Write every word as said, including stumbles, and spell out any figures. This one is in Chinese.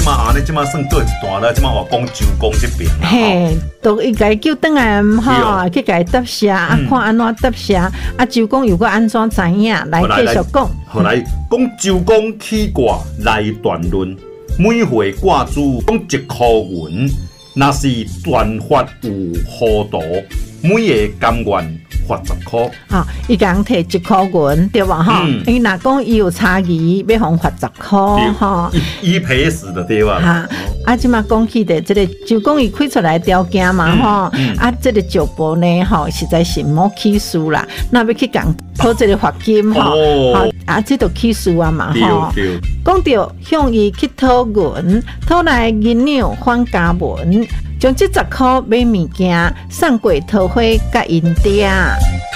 即马啊，你即马算过一段了，即马话讲周公这边啦。 嘿，都应该叫转来吼，去甲伊答谢，啊，看安怎答谢，啊，周公又搁安怎知影？来继续讲。 好来，讲周公起卦来断论，每回卦主讲一箍银，若是断发有弧度，每个甘愿发十箍。 啊，伊讲摕一箍银对吧？哈，伊若讲伊有差异，要互罚十箍哈。 一赔十的对吧？ 哈，啊，即马讲起的这个周公伊开出来条件嘛吼，啊，这个脚步呢吼，实在是冇起诉啦，那要去讲讨这个罚金吼，好啊，这都起诉啊嘛吼。讲到向伊去讨银，讨来银两还家文，将这十箍买物件送过桃花甲因爹。